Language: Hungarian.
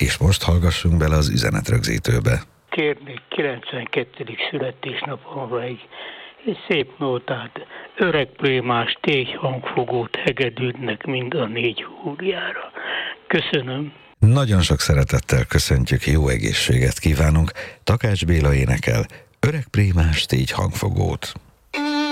És most hallgassunk bele az üzenetrögzítőbe. Kérnék 92. születésnapomra egy szép nótát, öreg prémás tégyhangfogót hegedűdnek mind a 4 húrjára. Köszönöm. Nagyon sok szeretettel köszöntjük, jó egészséget kívánunk. Takács Béla énekel öreg prémás tégyhangfogót.